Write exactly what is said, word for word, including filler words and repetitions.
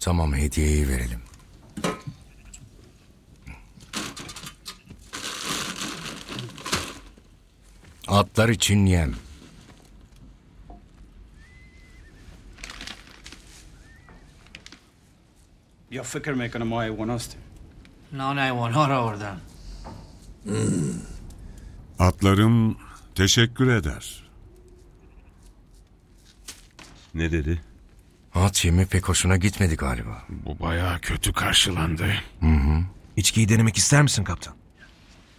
Tamam, hediyeyi verelim. Atlar için yem. یا فکر میکنه ما حیوان هستیم؟ نان حیوانها را آوردن. Atlarım teşekkür eder. Ne dedi? At yemi pek hoşuna gitmedi galiba. Bu bayağı kötü karşılandı. İçkiyi denemek ister misin kaptan?